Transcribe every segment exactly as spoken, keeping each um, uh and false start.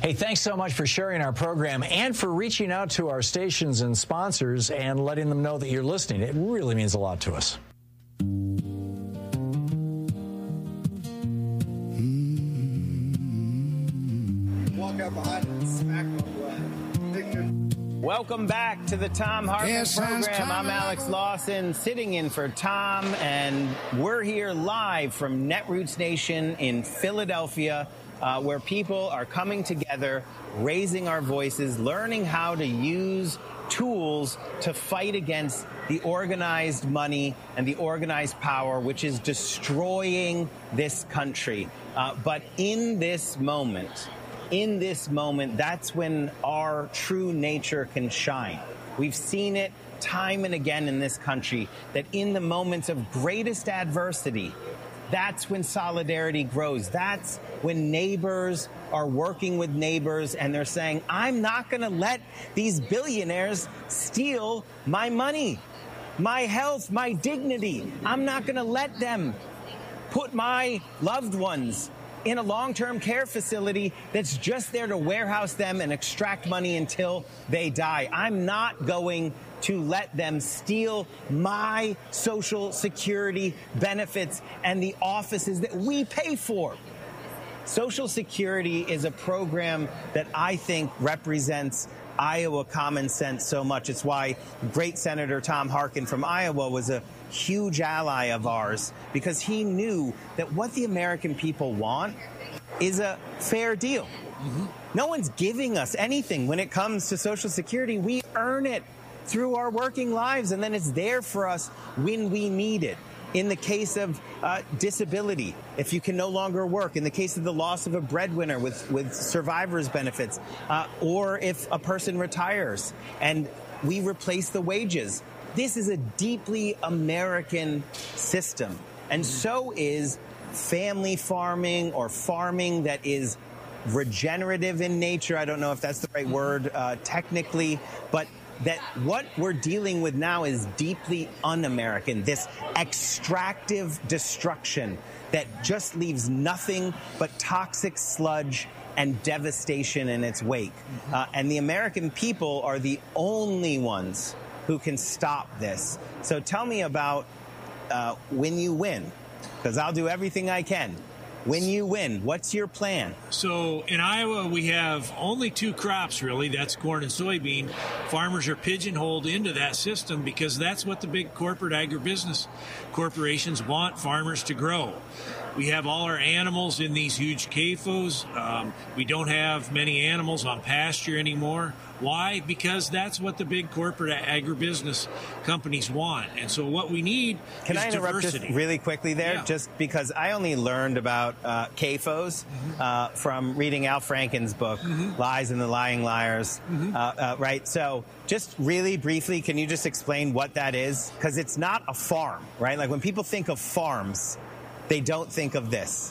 Hey, thanks so much for sharing our program and for reaching out to our stations and sponsors and letting them know that you're listening. It really means a lot to us. Walk out behind it and smack them. Welcome back to the Thom Hartmann yes, program. I'm Alex Lawson, sitting in for Tom, and we're here live from Netroots Nation in Philadelphia, uh, where people are coming together, raising our voices, learning how to use tools to fight against the organized money and the organized power, which is destroying this country. Uh, but in this moment, in this moment, that's when our true nature can shine. We've seen it time and again in this country, that in the moments of greatest adversity, that's when solidarity grows. That's when neighbors are working with neighbors and they're saying, I'm not going to let these billionaires steal my money, my health, my dignity. I'm not going to let them put my loved ones in a long-term care facility that's just there to warehouse them and extract money until they die. I'm not going to let them steal my Social Security benefits and the offices that we pay for. Social Security is a program that I think represents Iowa common sense so much. It's why great Senator Tom Harkin from Iowa was a huge ally of ours, because he knew that what the American people want is a fair deal. Mm-hmm. No one's giving us anything when it comes to Social Security. We earn it through our working lives, and then it's there for us when we need it. In the case of uh, disability, if you can no longer work, in the case of the loss of a breadwinner with, with survivor's benefits, uh, or if a person retires and we replace the wages. This is a deeply American system, and so is family farming or farming that is regenerative in nature. I don't know if that's the right word uh, technically, but that what we're dealing with now is deeply un-American, this extractive destruction that just leaves nothing but toxic sludge and devastation in its wake. Uh, and the American people are the only ones who can stop this. So tell me about uh, when you win, because I'll do everything I can. When you win, what's your plan? So in Iowa, we have only two crops, really. That's corn and soybean. Farmers are pigeonholed into that system because that's what the big corporate agribusiness corporations want farmers to grow. We have all our animals in these huge C A F Os. Um, we don't have many animals on pasture anymore. Why? Because that's what the big corporate agribusiness companies want. And so what we need Can is I interrupt diversity. Just really quickly there? Yeah. Just because I only learned about uh, C A F Os mm-hmm. uh, from reading Al Franken's book, mm-hmm. Lies and the Lying Liars, mm-hmm. uh, uh, right? So just really briefly, can you just explain what that is? Because it's not a farm, right? Like when people think of farms, they don't think of this.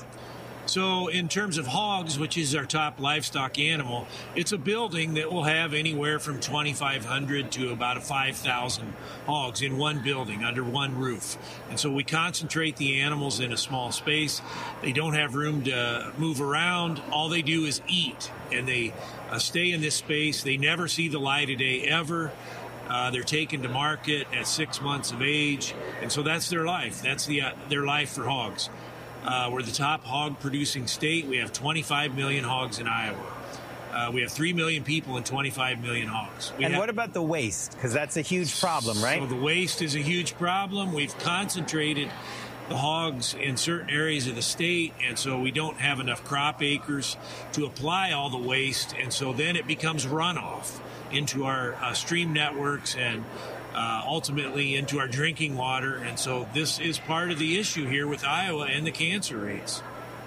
So in terms of hogs, which is our top livestock animal, it's a building that will have anywhere from twenty-five hundred to about five thousand hogs in one building under one roof. And so we concentrate the animals in a small space. They don't have room to move around. All they do is eat, and they uh, stay in this space. They never see the light of day ever. Uh, they're taken to market at six months of age, and so that's their life. That's the uh, their life for hogs. Uh, we're the top hog-producing state. We have twenty-five million hogs in Iowa. Uh, we have three million people and twenty-five million hogs. We and have, what about the waste? Because that's a huge problem, right? So the waste is a huge problem. We've concentrated the hogs in certain areas of the state, and so we don't have enough crop acres to apply all the waste, and so then it becomes runoff into our uh, stream networks and uh, ultimately into our drinking water. And so this is part of the issue here with Iowa and the cancer rates.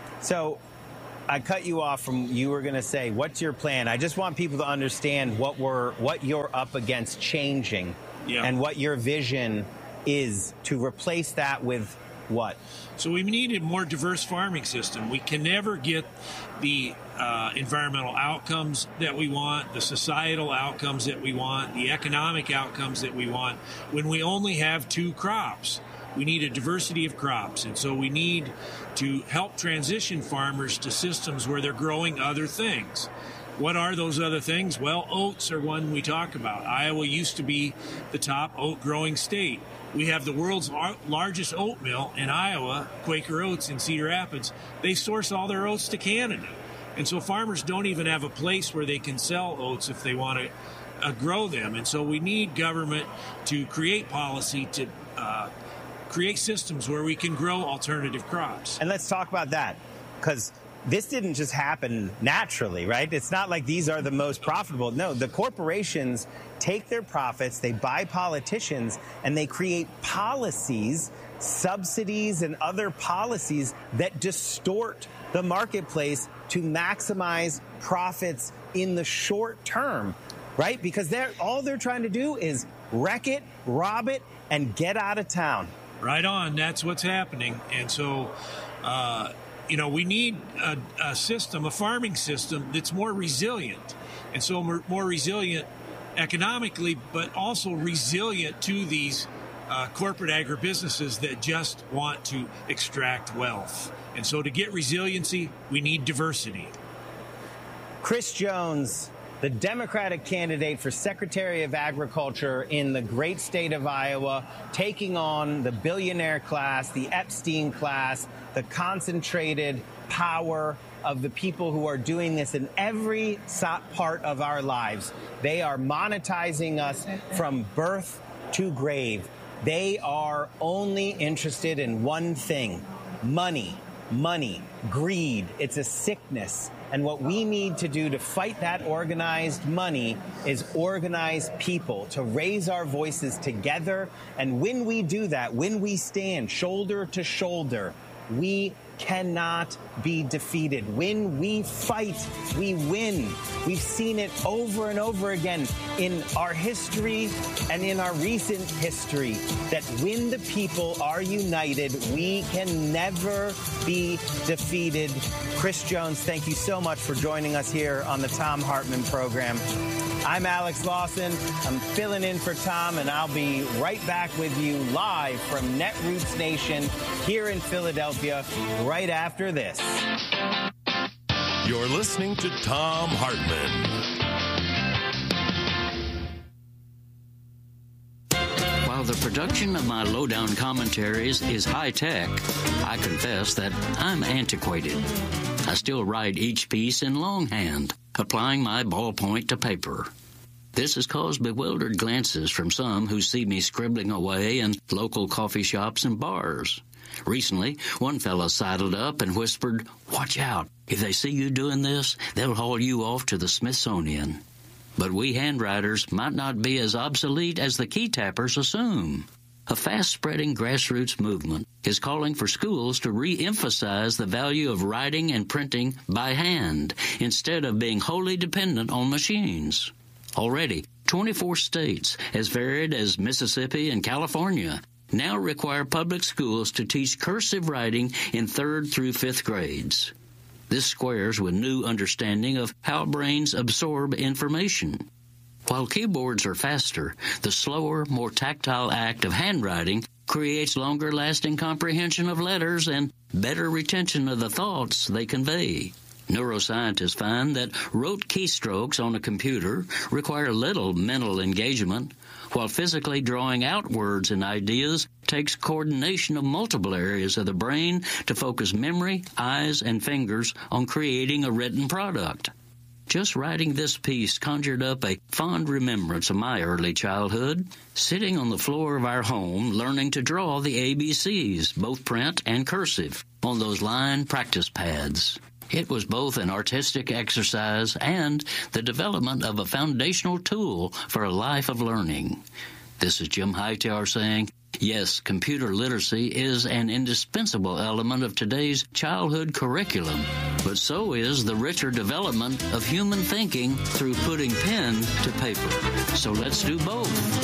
So I cut you off from, you were going to say, what's your plan? I just want people to understand what we're, what you're up against changing, yeah. and what your vision is to replace that with what? So we need a more diverse farming system. We can never get the uh, environmental outcomes that we want, the societal outcomes that we want, the economic outcomes that we want when we only have two crops. We need a diversity of crops, and so we need to help transition farmers to systems where they're growing other things. What are those other things? Well, oats are one we talk about. Iowa used to be the top oat growing state. We have the world's largest oat mill in Iowa, Quaker Oats in Cedar Rapids. They source all their oats to Canada. And so farmers don't even have a place where they can sell oats if they want to uh, grow them. And so we need government to create policy to uh, create systems where we can grow alternative crops. And let's talk about that, because this didn't just happen naturally, right? It's not like these are the most profitable. No, the corporations take their profits, they buy politicians, and they create policies, subsidies, and other policies that distort the marketplace to maximize profits in the short term, right? Because they're all they're trying to do is wreck it, rob it, and get out of town. Right on. That's what's happening. And so, uh, you know, we need a, a system, a farming system that's more resilient. And so more, more resilient economically, but also resilient to these uh, corporate agribusinesses that just want to extract wealth. And so to get resiliency, we need diversity. Chris Jones, the Democratic candidate for Secretary of Agriculture in the great state of Iowa, taking on the billionaire class, the Epstein class, the concentrated power of the people who are doing this in every part of our lives. They are monetizing us from birth to grave. They are only interested in one thing: money, money, greed. It's a sickness. And what we need to do to fight that organized money is organize people, to raise our voices together. And when we do that, when we stand shoulder to shoulder, we cannot be defeated. When we fight, we win. We've seen it over and over again in our history and in our recent history, that when the people are united, we can never be defeated. Chris Jones, thank you so much for joining us here on the Thom Hartmann program. I'm Alex Lawson. I'm filling in for Tom, and I'll be right back with you live from Netroots Nation here in Philadelphia right after this. You're listening to Thom Hartmann. While the production of my lowdown commentaries is high-tech, I confess that I'm antiquated. I still write each piece in longhand, applying my ballpoint to paper. This has caused bewildered glances from some who see me scribbling away in local coffee shops and bars. Recently, one fellow sidled up and whispered, "Watch out. If they see you doing this, they'll haul you off to the Smithsonian." But we handwriters might not be as obsolete as the key tappers assume. A fast-spreading grassroots movement is calling for schools to re-emphasize the value of writing and printing by hand instead of being wholly dependent on machines. Already, twenty-four states, as varied as Mississippi and California, now require public schools to teach cursive writing in third through fifth grades. This squares with new understanding of how brains absorb information. While keyboards are faster, the slower, more tactile act of handwriting creates longer-lasting comprehension of letters and better retention of the thoughts they convey. Neuroscientists find that rote keystrokes on a computer require little mental engagement, while physically drawing out words and ideas takes coordination of multiple areas of the brain to focus memory, eyes, and fingers on creating a written product. Just writing this piece conjured up a fond remembrance of my early childhood, sitting on the floor of our home learning to draw the A B Cs, both print and cursive, on those line practice pads. It was both an artistic exercise and the development of a foundational tool for a life of learning. This is Jim Hightower saying, yes, computer literacy is an indispensable element of today's childhood curriculum, but so is the richer development of human thinking through putting pen to paper. So let's do both.